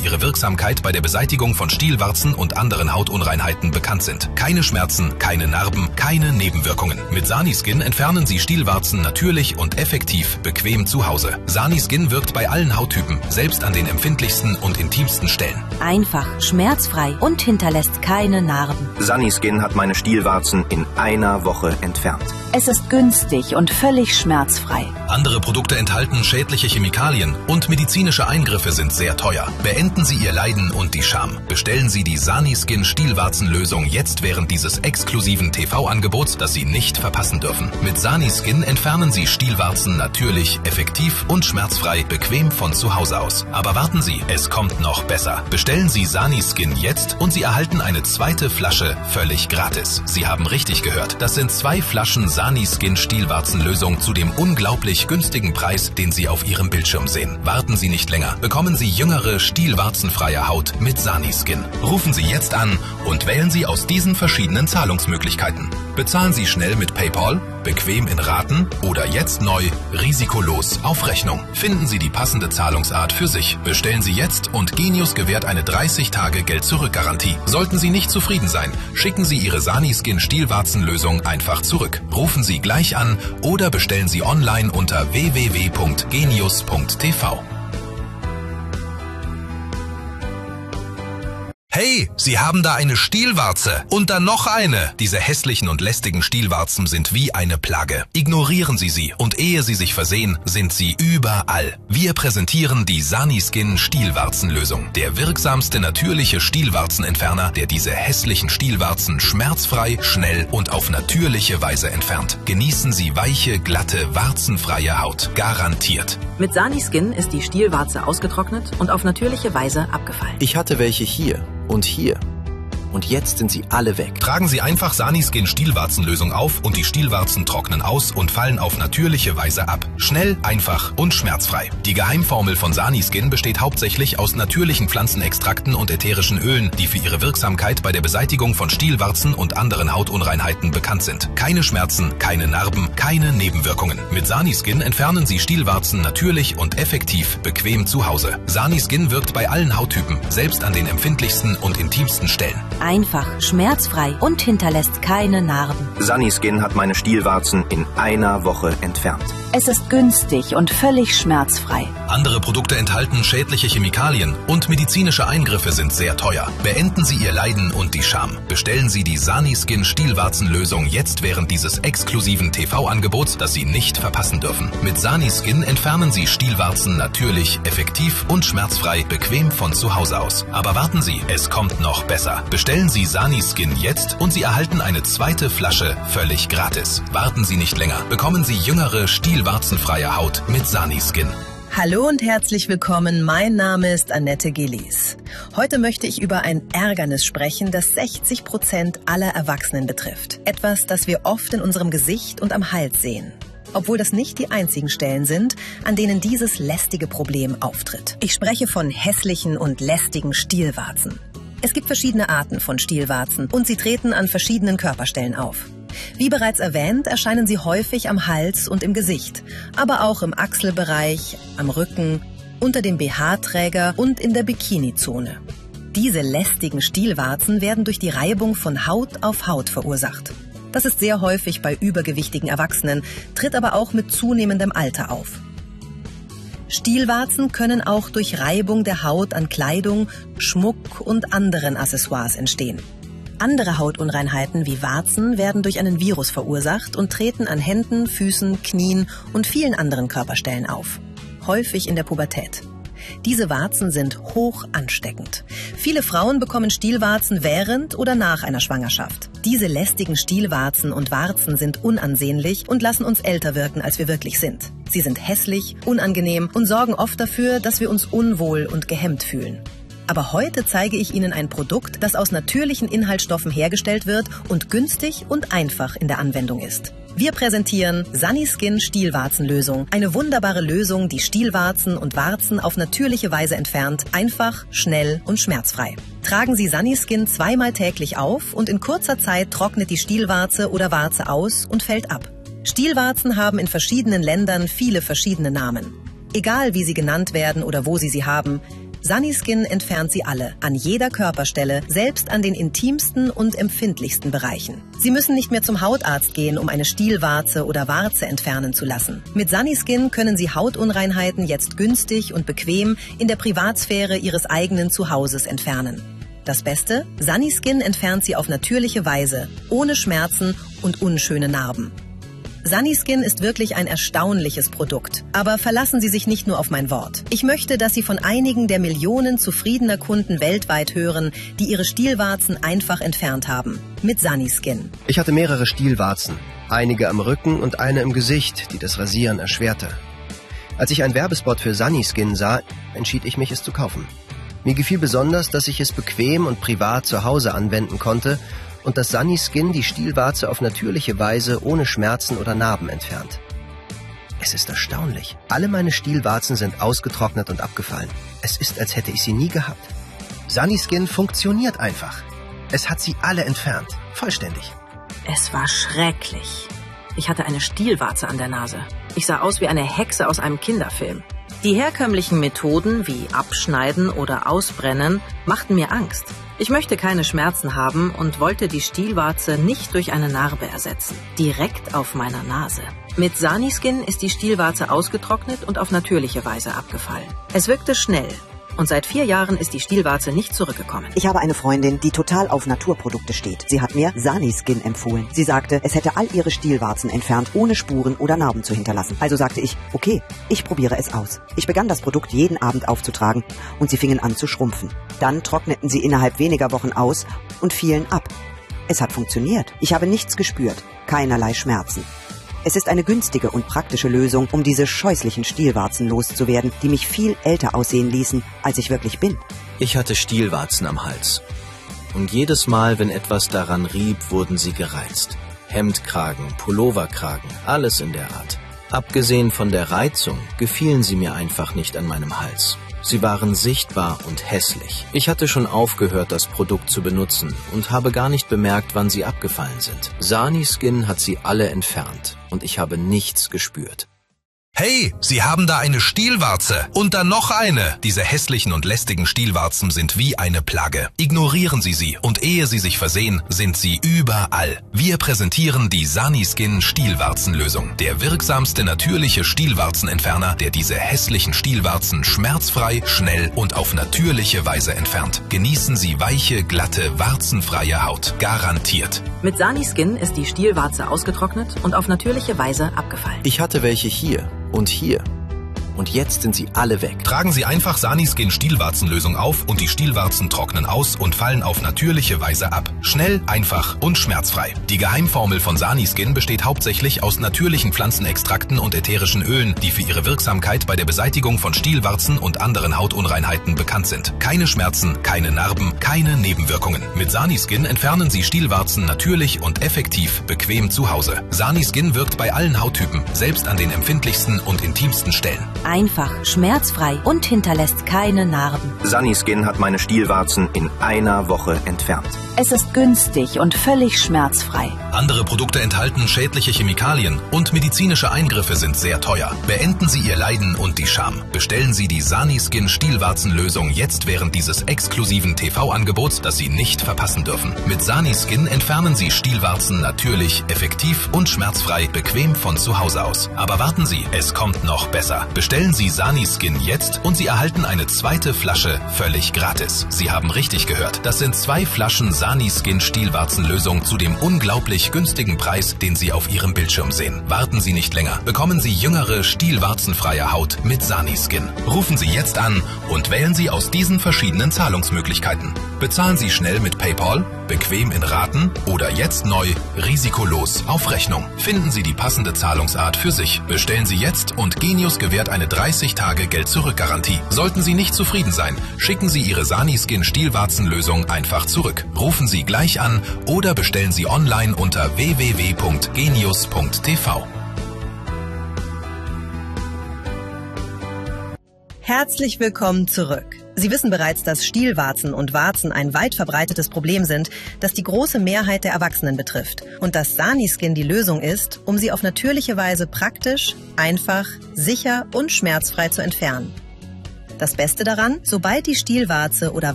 ihre Wirksamkeit bei der Beseitigung von Stielwarzen und anderen Hautunreinheiten bekannt sind. Keine Schmerzen, keine Narben, keine Nebenwirkungen. Mit Saniskin entfernen Sie Stielwarzen natürlich und effektiv bequem zu Hause. Saniskin wirkt bei allen Hauttypen, selbst an den empfindlichsten und intimsten Stellen. Einfach, schmerzfrei und hinterlässt keine Narben. Saniskin hat meine Stielwarzen in einer Woche entfernt. Es ist günstig und völlig schmerzfrei. Andere Produkte enthalten schädliche Chemikalien und medizinische Eingriffe sind sehr teuer. Beenden Sie Ihr Leiden und die Scham. Bestellen Sie die Saniskin Stielwarzenlösung jetzt während dieses exklusiven TV-Angebots, das Sie nicht verpassen dürfen. Mit Saniskin entfernen Sie Stielwarzen natürlich, effektiv und schmerzfrei, bequem von zu Hause aus. Aber warten Sie, es kommt noch besser. Bestellen Sie Saniskin jetzt und Sie erhalten eine zweite Flasche völlig gratis. Sie haben richtig gehört. Das sind 2 Flaschen Saniskin Stielwarzenlösung zu dem unglaublich günstigen Preis, den Sie auf Ihrem Bildschirm sehen. Warten Sie nicht länger. Bekommen Sie jüngere, stielwarzenfreie Haut mit Saniskin. Rufen Sie jetzt an und wählen Sie aus diesen verschiedenen Zahlungsmöglichkeiten. Bezahlen Sie schnell mit PayPal, bequem in Raten oder jetzt neu, risikolos auf Rechnung. Finden Sie die passende Zahlungsart für sich. Bestellen Sie jetzt und Genius gewährt eine 30-Tage-Geld-Zurück-Garantie. Sollten Sie nicht zufrieden sein, schicken Sie Ihre Saniskin Stielwarzenlösung einfach zurück. Rufen Sie gleich an oder bestellen Sie online unter www.genius.tv. Hey, Sie haben da eine Stielwarze und dann noch eine. Diese hässlichen und lästigen Stielwarzen sind wie eine Plage. Ignorieren Sie sie und ehe Sie sich versehen, sind sie überall. Wir präsentieren die Saniskin Stielwarzenlösung. Der wirksamste natürliche Stielwarzenentferner, der diese hässlichen Stielwarzen schmerzfrei, schnell und auf natürliche Weise entfernt. Genießen Sie weiche, glatte, warzenfreie Haut. Garantiert. Mit Saniskin ist die Stielwarze ausgetrocknet und auf natürliche Weise abgefallen. Ich hatte welche hier und hier. Und jetzt sind sie alle weg. Tragen Sie einfach Saniskin Stielwarzenlösung auf und die Stielwarzen trocknen aus und fallen auf natürliche Weise ab. Schnell, einfach und schmerzfrei. Die Geheimformel von Saniskin besteht hauptsächlich aus natürlichen Pflanzenextrakten und ätherischen Ölen, die für ihre Wirksamkeit bei der Beseitigung von Stielwarzen und anderen Hautunreinheiten bekannt sind. Keine Schmerzen, keine Narben, keine Nebenwirkungen. Mit Saniskin entfernen Sie Stielwarzen natürlich und effektiv bequem zu Hause. Saniskin wirkt bei allen Hauttypen, selbst an den empfindlichsten und intimsten Stellen. Einfach, schmerzfrei und hinterlässt keine Narben. Saniskin hat meine Stielwarzen in einer Woche entfernt. Es ist günstig und völlig schmerzfrei. Andere Produkte enthalten schädliche Chemikalien und medizinische Eingriffe sind sehr teuer. Beenden Sie Ihr Leiden und die Scham. Bestellen Sie die Saniskin Stielwarzenlösung jetzt während dieses exklusiven TV-Angebots, das Sie nicht verpassen dürfen. Mit Saniskin entfernen Sie Stielwarzen natürlich, effektiv und schmerzfrei, bequem von zu Hause aus. Aber warten Sie, es kommt noch besser. Bestellen Sie Saniskin jetzt und Sie erhalten eine zweite Flasche völlig gratis. Warten Sie nicht länger. Bekommen Sie jüngere, stielwarzenfreie Haut mit Saniskin. Hallo und herzlich willkommen, mein Name ist Annette Gillies. Heute möchte ich über ein Ärgernis sprechen, das 60% aller Erwachsenen betrifft. Etwas, das wir oft in unserem Gesicht und am Hals sehen. Obwohl das nicht die einzigen Stellen sind, an denen dieses lästige Problem auftritt. Ich spreche von hässlichen und lästigen Stielwarzen. Es gibt verschiedene Arten von Stielwarzen und sie treten an verschiedenen Körperstellen auf. Wie bereits erwähnt, erscheinen sie häufig am Hals und im Gesicht, aber auch im Achselbereich, am Rücken, unter dem BH-Träger und in der Bikini-Zone. Diese lästigen Stielwarzen werden durch die Reibung von Haut auf Haut verursacht. Das ist sehr häufig bei übergewichtigen Erwachsenen, tritt aber auch mit zunehmendem Alter auf. Stielwarzen können auch durch Reibung der Haut an Kleidung, Schmuck und anderen Accessoires entstehen. Andere Hautunreinheiten wie Warzen werden durch einen Virus verursacht und treten an Händen, Füßen, Knien und vielen anderen Körperstellen auf, häufig in der Pubertät. Diese Warzen sind hoch ansteckend. Viele Frauen bekommen Stielwarzen während oder nach einer Schwangerschaft. Diese lästigen Stielwarzen und Warzen sind unansehnlich und lassen uns älter wirken, als wir wirklich sind. Sie sind hässlich, unangenehm und sorgen oft dafür, dass wir uns unwohl und gehemmt fühlen. Aber heute zeige ich Ihnen ein Produkt, das aus natürlichen Inhaltsstoffen hergestellt wird und günstig und einfach in der Anwendung ist. Wir präsentieren Saniskin Stielwarzenlösung. Eine wunderbare Lösung, die Stielwarzen und Warzen auf natürliche Weise entfernt, einfach, schnell und schmerzfrei. Tragen Sie Saniskin zweimal täglich auf und in kurzer Zeit trocknet die Stielwarze oder Warze aus und fällt ab. Stielwarzen haben in verschiedenen Ländern viele verschiedene Namen. Egal wie sie genannt werden oder wo Sie sie haben, Sunnyskin entfernt sie alle, an jeder Körperstelle, selbst an den intimsten und empfindlichsten Bereichen. Sie müssen nicht mehr zum Hautarzt gehen, um eine Stielwarze oder Warze entfernen zu lassen. Mit Sunnyskin können Sie Hautunreinheiten jetzt günstig und bequem in der Privatsphäre Ihres eigenen Zuhauses entfernen. Das Beste? Sunnyskin entfernt sie auf natürliche Weise, ohne Schmerzen und unschöne Narben. Sunnyskin ist wirklich ein erstaunliches Produkt. Aber verlassen Sie sich nicht nur auf mein Wort. Ich möchte, dass Sie von einigen der Millionen zufriedener Kunden weltweit hören, die ihre Stielwarzen einfach entfernt haben. Mit Sunnyskin. Ich hatte mehrere Stielwarzen, einige am Rücken und eine im Gesicht, die das Rasieren erschwerte. Als ich einen Werbespot für Sunnyskin sah, entschied ich mich, es zu kaufen. Mir gefiel besonders, dass ich es bequem und privat zu Hause anwenden konnte und dass Sunnyskin die Stielwarze auf natürliche Weise ohne Schmerzen oder Narben entfernt. Es ist erstaunlich. Alle meine Stielwarzen sind ausgetrocknet und abgefallen. Es ist, als hätte ich sie nie gehabt. Sunnyskin funktioniert einfach. Es hat sie alle entfernt. Vollständig. Es war schrecklich. Ich hatte eine Stielwarze an der Nase. Ich sah aus wie eine Hexe aus einem Kinderfilm. Die herkömmlichen Methoden wie Abschneiden oder Ausbrennen machten mir Angst. Ich möchte keine Schmerzen haben und wollte die Stielwarze nicht durch eine Narbe ersetzen. Direkt auf meiner Nase. Mit Sunnyskin ist die Stielwarze ausgetrocknet und auf natürliche Weise abgefallen. Es wirkte schnell. Und seit 4 Jahren ist die Stielwarze nicht zurückgekommen. Ich habe eine Freundin, die total auf Naturprodukte steht. Sie hat mir Sunnyskin empfohlen. Sie sagte, es hätte all ihre Stielwarzen entfernt, ohne Spuren oder Narben zu hinterlassen. Also sagte ich, okay, ich probiere es aus. Ich begann das Produkt jeden Abend aufzutragen und sie fingen an zu schrumpfen. Dann trockneten sie innerhalb weniger Wochen aus und fielen ab. Es hat funktioniert. Ich habe nichts gespürt, keinerlei Schmerzen. Es ist eine günstige und praktische Lösung, um diese scheußlichen Stielwarzen loszuwerden, die mich viel älter aussehen ließen, als ich wirklich bin. Ich hatte Stielwarzen am Hals. Und jedes Mal, wenn etwas daran rieb, wurden sie gereizt. Hemdkragen, Pulloverkragen, alles in der Art. Abgesehen von der Reizung gefielen sie mir einfach nicht an meinem Hals. Sie waren sichtbar und hässlich. Ich hatte schon aufgehört, das Produkt zu benutzen und habe gar nicht bemerkt, wann sie abgefallen sind. Sunnyskin hat sie alle entfernt und ich habe nichts gespürt. Hey, Sie haben da eine Stielwarze und dann noch eine. Diese hässlichen und lästigen Stielwarzen sind wie eine Plage. Ignorieren Sie sie und ehe Sie sich versehen, sind sie überall. Wir präsentieren die Sunnyskin Stielwarzenlösung. Der wirksamste natürliche Stielwarzenentferner, der diese hässlichen Stielwarzen schmerzfrei, schnell und auf natürliche Weise entfernt. Genießen Sie weiche, glatte, warzenfreie Haut. Garantiert. Mit Sunnyskin ist die Stielwarze ausgetrocknet und auf natürliche Weise abgefallen. Ich hatte welche hier und hier. Und jetzt sind sie alle weg. Tragen Sie einfach Sunnyskin Stielwarzenlösung auf und die Stielwarzen trocknen aus und fallen auf natürliche Weise ab. Schnell, einfach und schmerzfrei. Die Geheimformel von Sunnyskin besteht hauptsächlich aus natürlichen Pflanzenextrakten und ätherischen Ölen, die für ihre Wirksamkeit bei der Beseitigung von Stielwarzen und anderen Hautunreinheiten bekannt sind. Keine Schmerzen, keine Narben, keine Nebenwirkungen. Mit Sunnyskin entfernen Sie Stielwarzen natürlich und effektiv bequem zu Hause. Sunnyskin wirkt bei allen Hauttypen, selbst an den empfindlichsten und intimsten Stellen. Einfach, schmerzfrei und hinterlässt keine Narben. Sunnyskin hat meine Stielwarzen in einer Woche entfernt. Es ist günstig und völlig schmerzfrei. Andere Produkte enthalten schädliche Chemikalien und medizinische Eingriffe sind sehr teuer. Beenden Sie Ihr Leiden und die Scham. Bestellen Sie die Sunnyskin Stielwarzenlösung jetzt während dieses exklusiven TV-Angebots, das Sie nicht verpassen dürfen. Mit Sunnyskin entfernen Sie Stielwarzen natürlich, effektiv und schmerzfrei, bequem von zu Hause aus. Aber warten Sie, es kommt noch besser. Bestellen Sie Sunnyskin jetzt und Sie erhalten eine zweite Flasche völlig gratis. Sie haben richtig gehört. Das sind 2 Flaschen Sunnyskin Stielwarzenlösung zu dem unglaublich günstigen Preis, den Sie auf Ihrem Bildschirm sehen. Warten Sie nicht länger. Bekommen Sie jüngere, stielwarzenfreie Haut mit Sunnyskin. Rufen Sie jetzt an und wählen Sie aus diesen verschiedenen Zahlungsmöglichkeiten. Bezahlen Sie schnell mit PayPal, bequem in Raten oder jetzt neu, risikolos auf Rechnung. Finden Sie die passende Zahlungsart für sich. Bestellen Sie jetzt und Genius gewährt eine 30-Tage-Geld-Zurück-Garantie. Sollten Sie nicht zufrieden sein, schicken Sie Ihre Sunnyskin Stielwarzenlösung einfach zurück. Rufen Sie gleich an oder bestellen Sie online unter www.genius.tv. Herzlich willkommen zurück. Sie wissen bereits, dass Stielwarzen und Warzen ein weit verbreitetes Problem sind, das die große Mehrheit der Erwachsenen betrifft. Und dass Sunnyskin die Lösung ist, um sie auf natürliche Weise praktisch, einfach, sicher und schmerzfrei zu entfernen. Das Beste daran, sobald die Stielwarze oder